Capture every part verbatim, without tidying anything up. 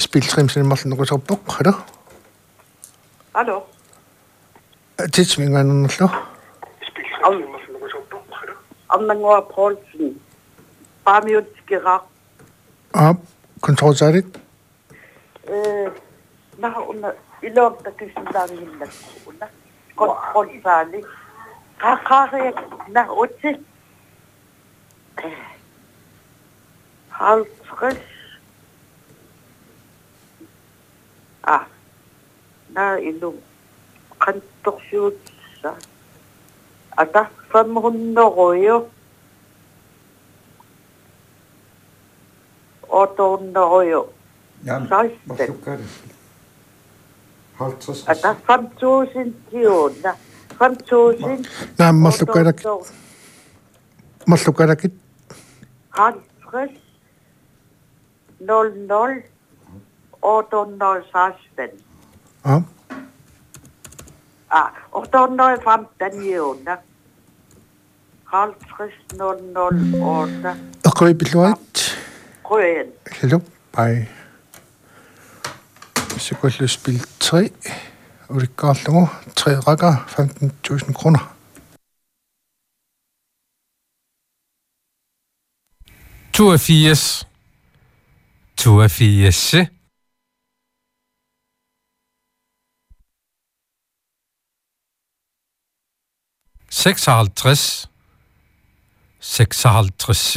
спилтримсиммарлунукусорпоқ халу алло титсмингаанернерлу спилтримсиммарлунукусорпоқ халу аммангуа Полсен памиутскера а контролсарит э на уна илоортакисилаагиллак уна контролсаали қаққариак на утси halvtreds ah na ilo kantorsuutsa ata fem hundrede otte hundrede seksten ata fem tusind tiona fem tusind nej maslukarak maslukarakit halvtreds nul nul otte hundrede seksten ja ah otte hundrede femten tiona halvtreds nul nul otte aqribiluat grøn hello bye Sekulspil tre ulikarlugu tre rækker femten tusind kroner. toogfirs toogfirs seksoghalvtreds seksoghalvtreds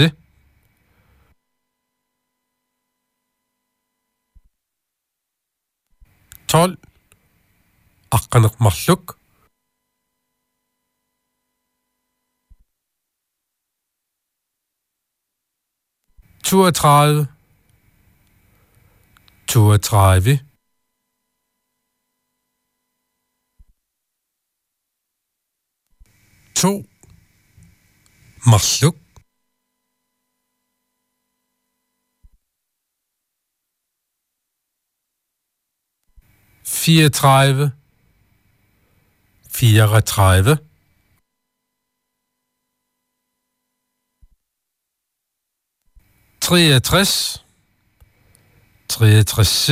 tolv aqqaneqmarluk toogtredive toogtredive to marluk fireogtredive fireogtredive treogtres treogtres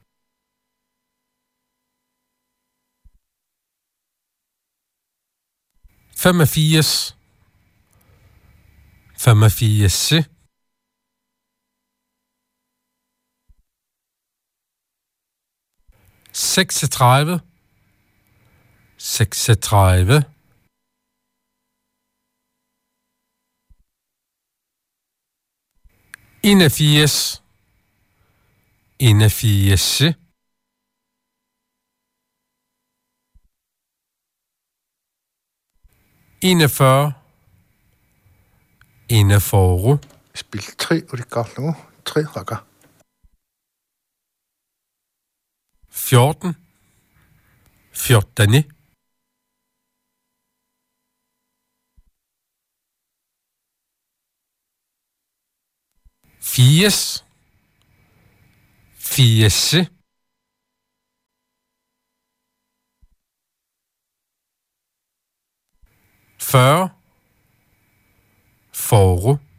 femogfirs femogfirs seksogtredive seksogtredive enogfirs enogfirs enogfyrre enogfyrre Spil tre ulikarlugu tre rækker. fjorten fjorten firs firs fyrre fyrre